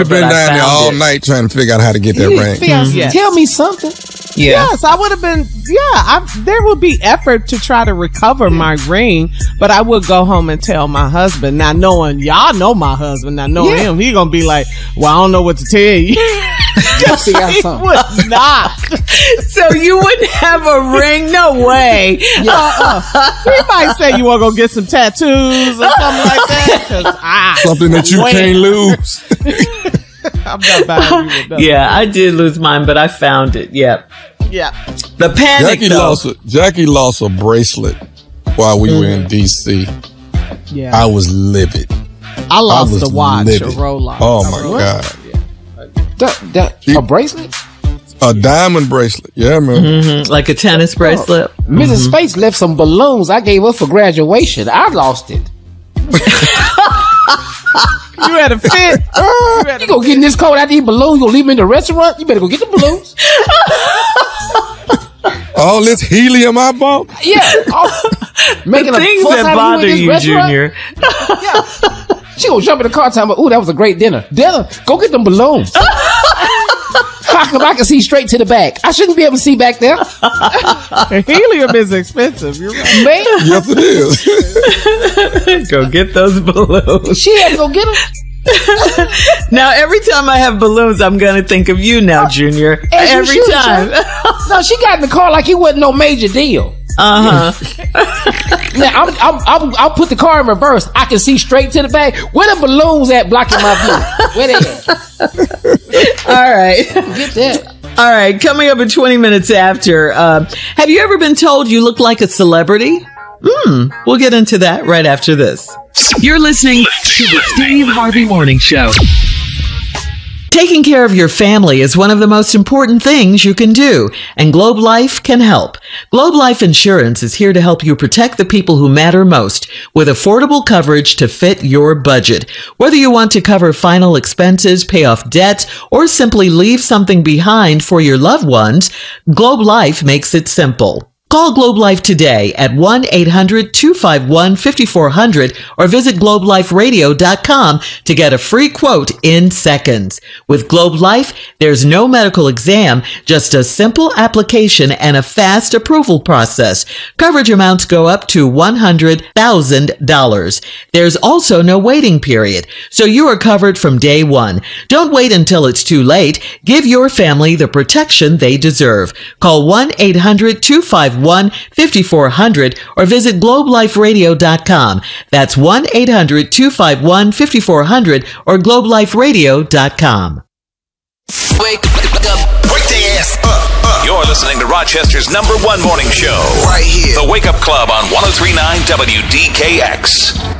have been down there all night trying to figure out how to get that ring. Yes. Tell me something. Yeah. Yes, I would have been. Yeah, there would be effort to try to recover my ring, but I would go home and tell my husband. Now, knowing y'all know my husband, now knowing him, he gonna be like, "Well, I don't know what to tell you." He would not. So you wouldn't have a ring? No way. He might say you want to go get some tattoos or something like that. Something that you can't lose. I'm not buying you with nothing. Yeah, I did lose mine, but I found it. Yep. Yeah. The panic. Jackie lost a bracelet while we were in D.C. Yeah. I was livid. I lost a watch, a Rolex. Oh my God. A bracelet? A diamond bracelet. Yeah, man. Mm-hmm. Like a tennis bracelet. Mrs. Space left some balloons I gave her for graduation. I lost it. You had a fit. You gonna get in this coat out these balloons? You gonna leave them in the restaurant? You better go get the balloons. All this helium I bought? Yeah. Making the things that bother you, Junior. Yeah. She gonna jump in the car talking about, ooh, that was a great dinner. Dinner? Go get them balloons. How come I can see straight to the back? I shouldn't be able to see back there. Helium is expensive. You're right. Man. Yes, it is. Go get those balloons. She had to go get them. Now, every time I have balloons, I'm going to think of you now, Junior. Every time. No, she got in the car like it wasn't no major deal. Now, I'll put the car in reverse. I can see straight to the back. Where the balloons at blocking my view? Where they at? All right. Get that. All right. Coming up in 20 minutes after, have you ever been told you look like a celebrity? We'll get into that right after this. You're listening to the Steve Harvey Morning Show. Taking care of your family is one of the most important things you can do, and Globe Life can help. Globe Life Insurance is here to help you protect the people who matter most with affordable coverage to fit your budget. Whether you want to cover final expenses, pay off debts, or simply leave something behind for your loved ones, Globe Life makes it simple. Call Globe Life today at 1-800-251-5400 or visit globeliferadio.com to get a free quote in seconds. With Globe Life, there's no medical exam, just a simple application and a fast approval process. Coverage amounts go up to $100,000. There's also no waiting period, so you are covered from day one. Don't wait until it's too late. Give your family the protection they deserve. Call 1-800-251-5400 or visit globeliferadio.com. That's 1-800-251-5400 or globeliferadio.com. Wake up. Wake the ass up. You're listening to Rochester's #1 morning show. Right here. The Wake Up Club on 103.9 WDKX.